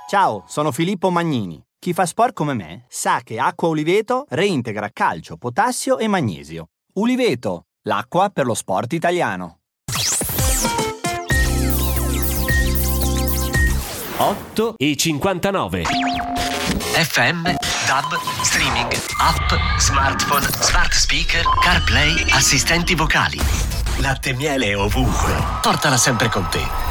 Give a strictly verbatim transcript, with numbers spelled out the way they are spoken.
Ciao, sono Filippo Magnini. Chi fa sport come me sa che Acqua Uliveto reintegra calcio, potassio e magnesio. Uliveto, l'acqua per lo sport italiano. otto e cinquantanove. F M, D A B, streaming, app, smartphone, smart speaker, CarPlay, assistenti vocali. Latte e miele ovunque. Portala sempre con te.